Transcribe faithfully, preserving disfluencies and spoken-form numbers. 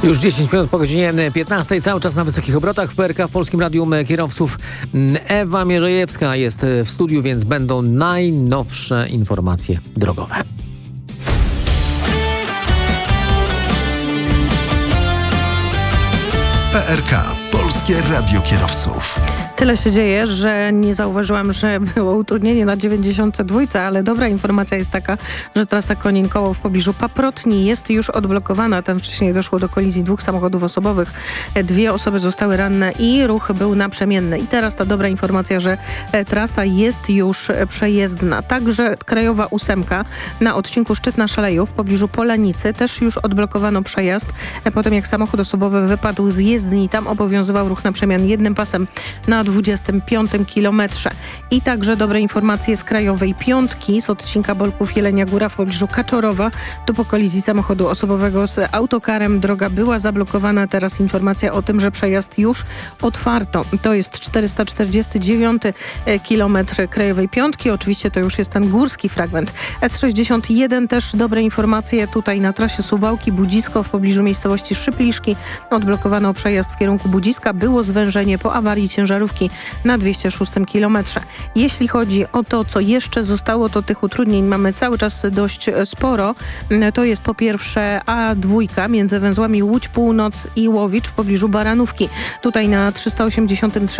Już dziesięć minut po godzinie piętnastej, cały czas na wysokich obrotach w P R K, w Polskim Radiu Kierowców. Ewa Mierzejewska jest w studiu, więc będą najnowsze informacje drogowe. P R K, Polskie Radio Kierowców. Tyle się dzieje, że nie zauważyłam, że było utrudnienie na dziewięćdziesiąt dwa, ale dobra informacja jest taka, że trasa Konin-Koło w pobliżu Paprotni jest już odblokowana. Tam wcześniej doszło do kolizji dwóch samochodów osobowych. Dwie osoby zostały ranne i ruch był naprzemienny. I teraz ta dobra informacja, że trasa jest już przejezdna. Także krajowa ósemka na odcinku Szczytna-Szalejów w pobliżu Polanicy też już odblokowano przejazd. Potem jak samochód osobowy wypadł z jezdni, tam obowiązywał ruch naprzemian jednym pasem na dwudziestym piątym kilometrze. I także dobre informacje z krajowej piątki z odcinka Bolków Jelenia Góra w pobliżu Kaczorowa. Tu po kolizji samochodu osobowego z autokarem droga była zablokowana. Teraz informacja o tym, że przejazd już otwarto. To jest czterysta czterdziesty dziewiąty kilometr krajowej piątki. Oczywiście to już jest ten górski fragment. S sześćdziesiąt jeden też dobre informacje. Tutaj na trasie Suwałki-Budzisko w pobliżu miejscowości Szypliszki odblokowano przejazd w kierunku Budziska. Było zwężenie po awarii ciężarówki na dwieście szóstym kilometrze. Jeśli chodzi o to, co jeszcze zostało, to tych utrudnień mamy cały czas dość sporo. To jest po pierwsze A dwa między węzłami Łódź Północ i Łowicz w pobliżu Baranówki. Tutaj na trzysta osiemdziesiątym trzecim